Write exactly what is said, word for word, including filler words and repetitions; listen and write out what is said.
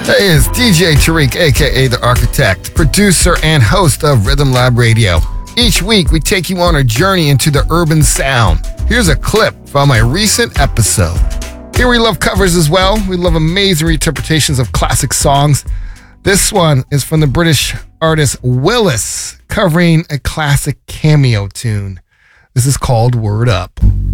Hey, it's D J Tariq, aka The Architect, producer and host of Rhythm Lab Radio. Each week, we take you on a journey into the urban sound. Here's a clip from a recent episode. Here we love covers as well. We love amazing interpretations of classic songs. This one is from the British artist Willis, covering a classic Cameo tune. This is called Word Up.